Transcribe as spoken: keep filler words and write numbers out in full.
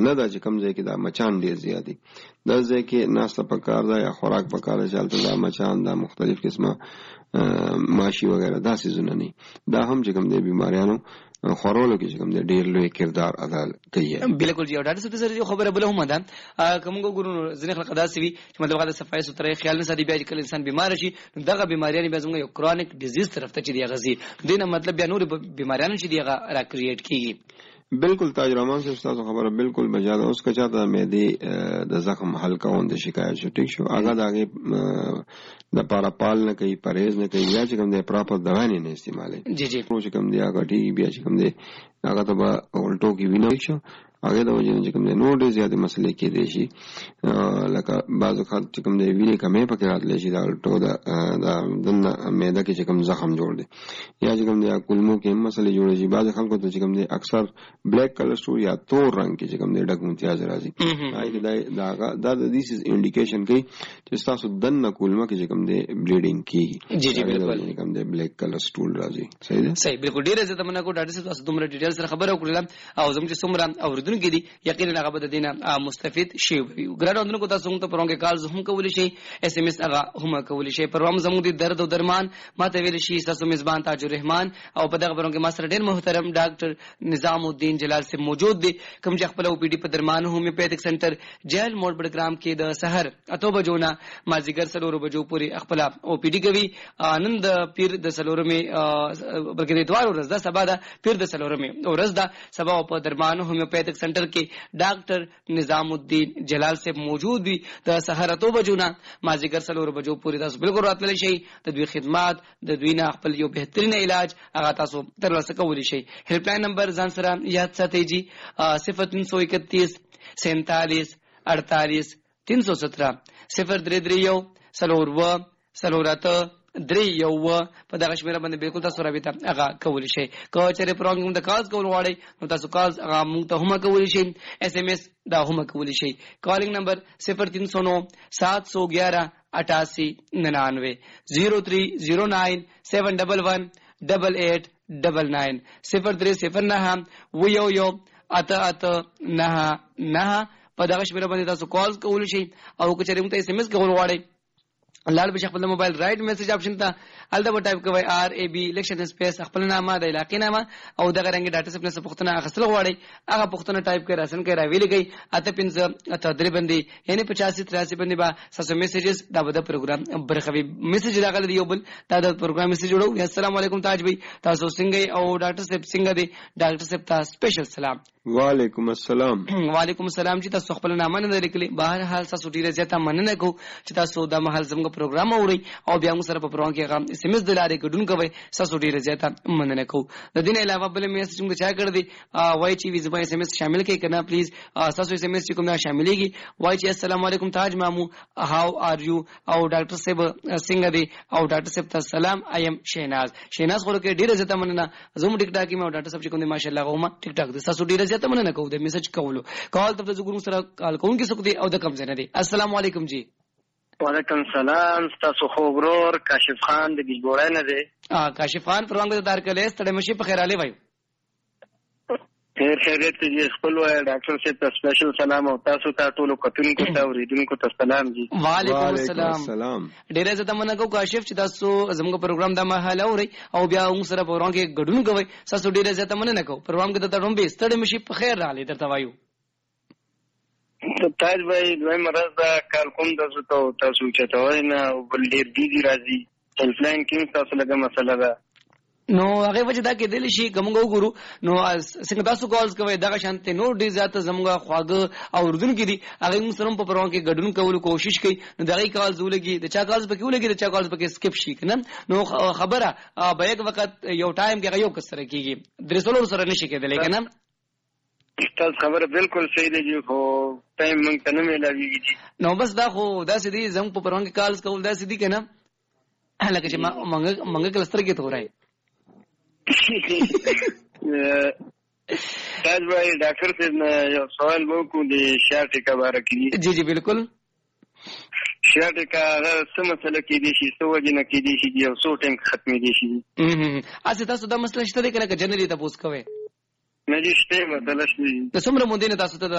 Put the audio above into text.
نه دا چې کوم ځای کې دا مچان ډېر زیات دي دا ځای کې ناسته پکار ده یا خوراک پکار ده چې هلته دا مچان دا مختلف قسمه ماشي وغیره دا څیزونه نه دا هم چې کوم دی بیماریانو خورولو کې چې کوم دی ډېر لوی کردار ادا کوي. بالکل جی. او ډاکټر صاحب سره خبره بل هم ده کوم ګورو ځنې خلک داسې وي چې مطلب هغه صفای سترې خیال نه ساتي بیا چې کله انسان بیمار شي دغه بیماریان بیا زموږ یو کرونیک ډیزیز طرف ته چې دی غزي دینه مطلب بیا نور بیماریان چې دی هغه را کریټ کیږي. بالکل تاج رحمان صاحب تاسو خبره بالکل بجا ده. اوس که چاته د معدې د زخم حل کول د شکایت شو ټیک شو هغه د هغې د پاره پال نه کوي پرهیز نه کوي یا چې کوم دی پراپر دوا نه استعمالوي جی جی چې کوم دی هغه ټیږي بیا چې کوم دی هغه ته به الټو کې وینه شو هغه د وجه نه چې کوم دی نور ډېر زیاتې مسلې کېدی شي لکه بعضو خلک چې کوم دی وینې کمې پکې راتلی شي د الټو د دننه معده کې چې کوم زخم جوړ دی یا چې کوم دی کولمو کې هم مسلې جوړې شي. بعضې خلکو ته چې کوم دی اکثر بلیک کلسټرول یا تور رنګ کې چې کوم دی ډک امتیاز راځي دا د دیس از انډیکیشن کوي چې ستاسو دننه کولمه کې چې کوم دی بلیډینګ کېږي. جی جی بالکل کوم دی بلیک کلسټرول راځي. صحیح ده صحیح بالکل. ډېره زه تمنا کوم ډاکټر صاحب تاسو دومره ډیټیل سره خبره وکړله او زموږ چې څومره اوریدونکي دي یقینا هغه به د دې نه مستفید شي. ګرانو اوریدونکو تاسو موږ ته پروګرام کې کالز هم کولی شي ایس ایم ایس هغه هم کولی شي. پروګرام زموږ د درد او درمان ماته ویل شي تاسو میزبان تاج الرحمن او په دغه پروګرام کې ما سره ډېر محترم ډاکټر نظام الدین جلال سے موجود دي کوم چې خپل او پی ډی په درمان هومیوپیتھک سنټر جیل موډ بډګرام کې د سحر اته بجو نه مازیګر سلور بجو پورې خپل او پی ډی کوي. نن د پیر د سلور می بلکې د اتوار ورځ ده سبا ده پیر د سلور می ورځ ده سبا په درمان هومیوپیتھک سنټر کې ډاکټر نظام الدین جلال سے موجود وي د سحر اته بجو نه مازیګر سلور بجو پورې تاسو بالکل راتللی شي د دوی خدمات د دوی نه خپل یو بهترین علاج هغه تاسو ترلاسه کولی شي. هیلپ لاین نمبر ځان سره یاد ساتئ جی صفر تین سو اکتیس سینتالیس اڑتالیس تین سو سترہ صفر درې درې یو څلور اووه څلور اته درې یو په دغه شمیره باندې بالکل تاسو رابطه هغه کولی شي. که چېرې پروګرام د کالز کول غواړئ نو تاسو کالز هغه موږ ته هم کولی شئ ایس ایم ایس دا هم کولی شئ. کالینګ نمبر صفر تین سو نو سات سو گیارہ اٹھاسی ننانوے زیرو تھری زیرو نائن سیون ڈبل ون ڈبل ایٹ ڈبل نائن صفر درې صفر نهه و یو یو اته اته نهه نهه په دغه شمیره باندې تاسو کالز کولی شئ او که چېرې موږ ته ایس ایم ایس کول غواړئ لاړ به خپل موبایل رائټ میسج آپشن ته الته ټایپ کوئ آر ای بی الیکشن سپیس خپل نامه د علاقې نامه او دغه رنګ ډاټا سپ نه پښتنه اخستل غواړي هغه پښتنه ټایپ کړئ راسن کړئ راویل گئی اته پنځه اته درې باندې یعنی پچاسی تراسی باندې با ساسو میسجز دا به د پروګرام برخوي میسج راغلی دی یو بل دا د پروګرام میسج جوړو. السلام علیکم تاج بھائی تاسو څنګه او ډاکټر صاحب څنګه دی ډاکټر صاحب تاسو سپیشل سلام. وعلیکم السلام. وعلیکم السلام چې تاسو خپل نامه نه لیکلي بهر حال تاسو ډیره زیاته مننه کو چې تاسو د محل زموږ پروګرام اوري او بیا موږ سره په پروګرام کې هغه اس ام اس دلاره ګډون کوي تاسو ډیره زیاته مننه کو. د دې نه علاوه بل میسج موږ چا کړ دي وای چې ویزه اس ام اس شامل کې کنه پلیز تاسو اس ام اس کوم نه شاملېږي وای چې السلام علیکم تاج مامو هاو ار یو او ډاکټر صاحب څنګه دی او ډاکټر صاحب ته سلام اي ام شیناز شیناز خو کې ډیره زیاته مننه زوم ټیک ټاک کې مو ډاکټر صاحب چې کوم ماشاءالله غوما ټیک ټاک دي تاسو ډیره زیاته مننه کو د میسج کولو کال ته زګورو سره کال کوم کې سکو دي او د کم ځنه دي. السلام علیکم جی. وعلیکم سلام تاسو خو ورور کاشف خان د ګیګوړای نه دی. اه کاشف خان پروانګ دار کله ستړي مشي په خیراله وای خیر خیریت دې خپل وای ډاکټر صاحب ته سپیشل سلام او تاسو ته ټول کتونکو ته اوریدونکو ته سلام جی. وعلیکم السلام. ډیر زه تمنا کوم کاشف چې تاسو زموږ پروګرام د مهاله اوري او بیا موږ سره پروګرام کې ګډون کوي تاسو ډیر زه تمنا کوم پروګرام کې ته ټوم به ستړي مشي په خیر رااله درته وایو. تاج بھائی دوی مرز دا کال کوم تاسو ته تاسو چتوي نه بل ډیر بیزی راځي هیلپ لاین کې تاسو لګه مسله ده نو هغه وجه دا کې دل شي کومګو ګورو نو څنګه تاسو کالز کوي دا شانته نو ډیر زیات زموږ خواږه او اردن کې دي هغه موږ سره په پروګرام کې ګډون کولو کوشش کوي نو دغه کالز ولګي د چا کالز پکې ولګي د چا کالز پکې سکپ شي کنه نو خبره به یک وخت یو ټایم کې یو کس سره کیږي درسلو سره نشي کېدلی کنه. تاسو خبره بالکل صحیح دی خو ټایم موږ ته نه ملاويږي نو بس دا خو دا سدي زم په پروګرام کې کالز کول دا سدي کنه لکه چې ما منګ منګ کلستر کې تورای تاج بھائی ډاکټر صاحب نے یو سوال وکړ د شارټ کبار کې جی جی بالکل شارټ کا څه مسله کې دي چې څو جن کې دي چې یو څو ټیم ختمي دي شي اته تاسو دا مسله شته کنه چې جنرالي تاسو کوی نه دي شته مدلش دي د څومره مونږ نه تاسو ته